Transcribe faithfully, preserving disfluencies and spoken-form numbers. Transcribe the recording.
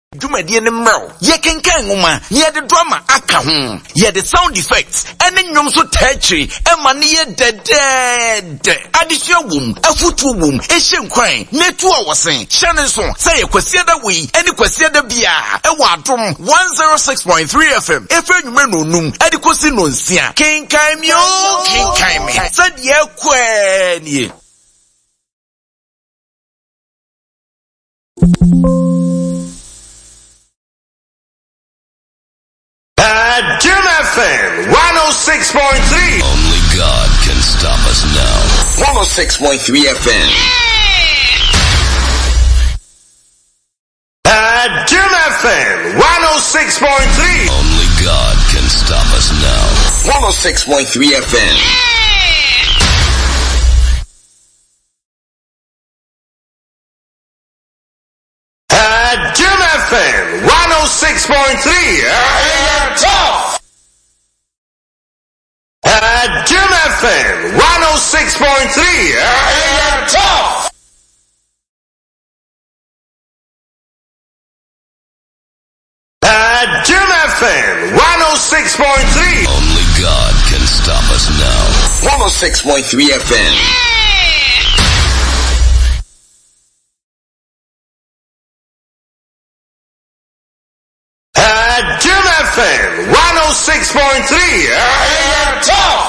Dumadi ne mro ye kenkan ngoma ye de drama aka ho ye de sound effects ene nwom so tachi e ma ne ye dedede addition wom afutu wom e hyenkwan netu a wosen hyane so say kwase da we ene kwase da bia e wa adom one oh six point three F M efe nwume no num ade kosi no nsia kenkan mi o kenkan me said ye kwani Jim F M one oh six point three. Only God can stop us now. one oh six point three F M. At Jim F M one oh six point three. Only God can stop us now. one oh six point three F M. At Jim F M one oh six point three. Tough. At Jim F M one oh six point three. Tough. At Jim F M one oh six point three. Only God can stop us now. one oh six point three F M. At Jim F M one oh six point three. Tough.